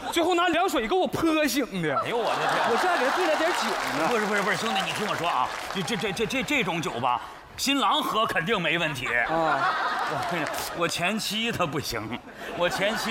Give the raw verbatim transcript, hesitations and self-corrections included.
最后拿凉水给我泼醒的。 哎呦我的天！ 我这还给他兑了点酒呢。 不是不是不是，兄弟，你听我说啊，这这这这这这种酒吧，新郎喝肯定没问题啊。我跟你，我前妻她不行，我前妻。